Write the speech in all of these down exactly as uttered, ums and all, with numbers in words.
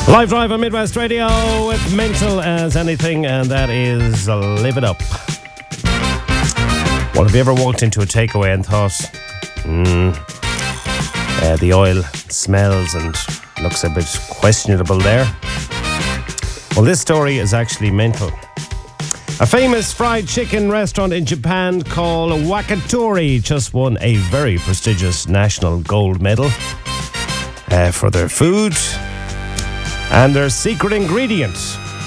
Live Drive on Midwest Radio with Mental as Anything, and that is uh, Live It Up. Well, have you ever walked into a takeaway and thought, hmm, uh, the oil smells and looks a bit questionable there? Well, this story is actually mental. A famous fried chicken restaurant in Japan called Wakatori just won a very prestigious national gold medal uh, for their food and their secret ingredient.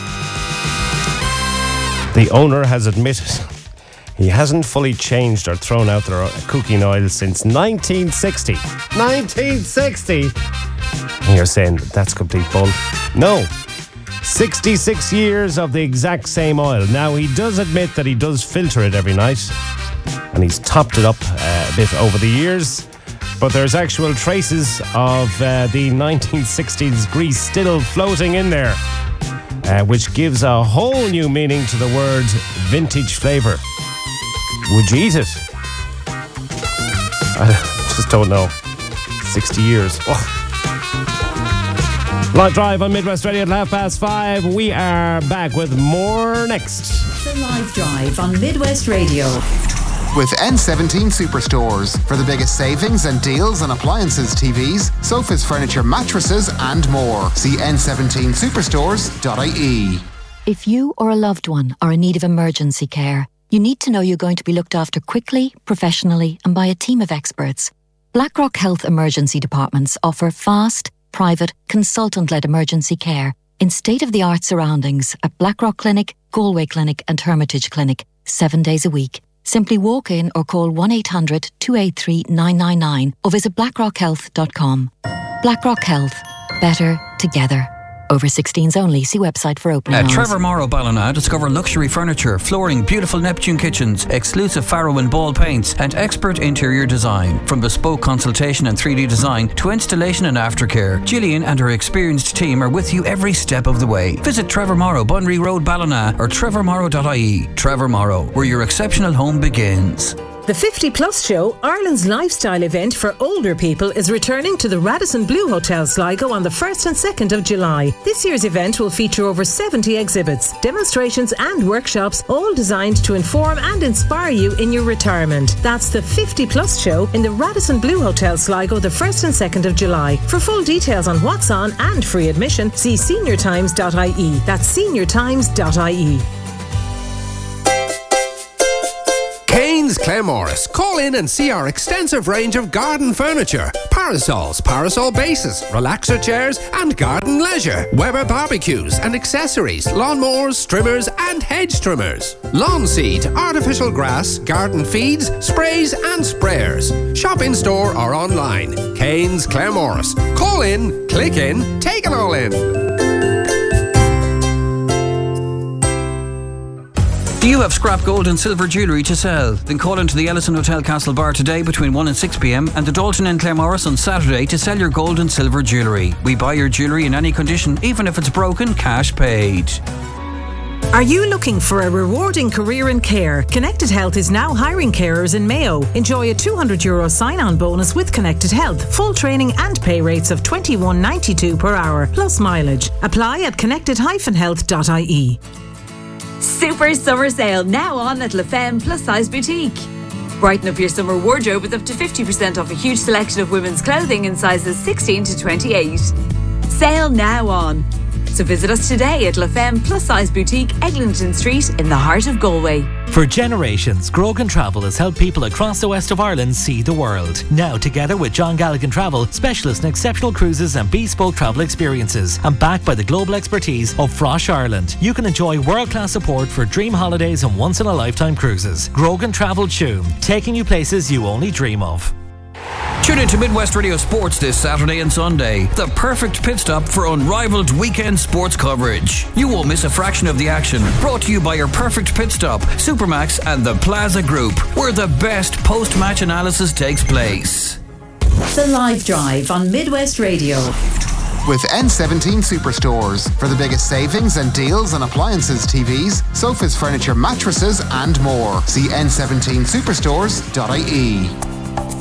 The owner has admitted he hasn't fully changed or thrown out their cooking oil since nineteen sixty. nineteen sixty? And you're saying that's complete bull? No. sixty-six years of the exact same oil. Now, he does admit that he does filter it every night, and he's topped it up uh, a bit over the years. But there's actual traces of uh, the nineteen sixties grease still floating in there, uh, which gives a whole new meaning to the word vintage flavour. Would you eat it? I just don't know. sixty years. Oh. Live Drive on Midwest Radio at half past five. We are back with more next. The Live Drive on Midwest Radio. With N seventeen Superstores for the biggest savings and deals on appliances, T Vs, sofas, furniture, mattresses and more. See N seventeen superstores dot I E. If you or a loved one are in need of emergency care, you need to know you're going to be looked after quickly, professionally and by a team of experts. Blackrock Health Emergency Departments offer fast, private, consultant-led emergency care in state-of-the-art surroundings at Blackrock Clinic, Galway Clinic and Hermitage Clinic, seven days a week. Simply walk in or call one eight hundred two eight three nine nine nine or visit blackrock health dot com. Blackrock Health. Better together. Over sixteens only. See website for opening At hours. Trevor Morrow Ballina, discover luxury furniture, flooring, beautiful Neptune kitchens, exclusive Faro and Ball paints, and expert interior design. From bespoke consultation and three D design to installation and aftercare, Gillian and her experienced team are with you every step of the way. Visit Trevor Morrow, Bunry Road, Ballina, or trevor morrow dot I E. Trevor Morrow, where your exceptional home begins. The fifty plus Show, Ireland's lifestyle event for older people, is returning to the Radisson Blu Hotel Sligo on the first and second of July. This year's event will feature over seventy exhibits, demonstrations and workshops, all designed to inform and inspire you in your retirement. That's the fifty plus Show in the Radisson Blu Hotel Sligo the first and second of July. For full details on what's on and free admission, see senior times dot I E. That's senior times dot I E. Kane's Claremorris. Call in and see our extensive range of garden furniture, parasols, parasol bases, relaxer chairs and garden leisure, Weber barbecues and accessories, lawnmowers, trimmers and hedge trimmers, lawn seed, artificial grass, garden feeds, sprays and sprayers. Shop in store or online. Kane's Claremorris. Call in, click in, take it all in. Do you have scrap gold and silver jewellery to sell? Then call into the Ellison Hotel Castle Bar today between one and six p.m. and the Dalton in Claremorris on Saturday to sell your gold and silver jewellery. We buy your jewellery in any condition, even if it's broken, cash paid. Are you looking for a rewarding career in care? Connected Health is now hiring carers in Mayo. Enjoy a two hundred euro sign-on bonus with Connected Health. Full training and pay rates of twenty-one ninety-two per hour, plus mileage. Apply at connected dash health dot I E. Super summer sale now on at La Femme Plus Size Boutique. Brighten up your summer wardrobe with up to fifty percent off a huge selection of women's clothing in sizes sixteen to twenty-eight. Sale now on. So visit us today at La Femme Plus Size Boutique, Eglinton Street in the heart of Galway. For generations, Grogan Travel has helped people across the west of Ireland see the world. Now, together with John Galligan Travel, specialists in exceptional cruises and bespoke travel experiences, and backed by the global expertise of Frosh Ireland, you can enjoy world-class support for dream holidays and once-in-a-lifetime cruises. Grogan Travel Tuam, taking you places you only dream of. Tune in to Midwest Radio Sports this Saturday and Sunday. The perfect pit stop for unrivaled weekend sports coverage. You won't miss a fraction of the action. Brought to you by your perfect pit stop, Supermax and the Plaza Group, where the best post-match analysis takes place. The Live Drive on Midwest Radio. With N seventeen Superstores for the biggest savings and deals on appliances, T Vs, sofas, furniture, mattresses and more. See N seventeen superstores dot I E.